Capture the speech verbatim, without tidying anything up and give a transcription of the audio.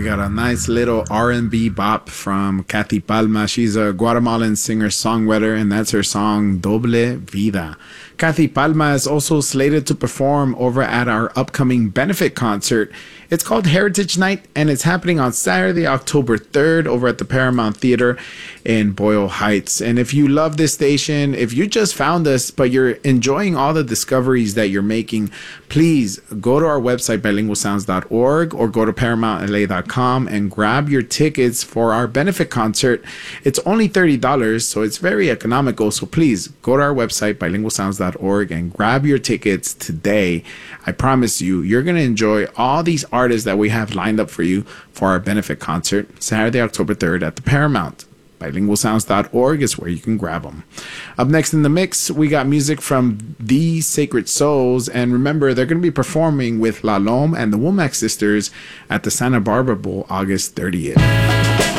got a nice little R and B bop from Kathy Palma. She's a Guatemalan singer-songwriter, and that's her song Doble Vida. Kathy Palma is also slated to perform over at our upcoming benefit concert. It's called Heritage Night, and it's happening on Saturday, October third, over at the Paramount Theater in Boyle Heights. And if you love this station, if you just found us, but you're enjoying all the discoveries that you're making, please go to our website, bilingual sounds dot org, or go to paramount l a dot com and grab your tickets for our benefit concert. It's only thirty dollars, so it's very economical. So please go to our website, bilingual sounds dot org, and grab your tickets today. I promise you, you're going to enjoy all these artists that we have lined up for you for our benefit concert, Saturday, October third at the Paramount. bilingual sounds dot org is where you can grab them. Up next in the mix, we got music from The Sacred Souls. And remember, they're going to be performing with La Lome and the Womack Sisters at the Santa Barbara Bowl August thirtieth.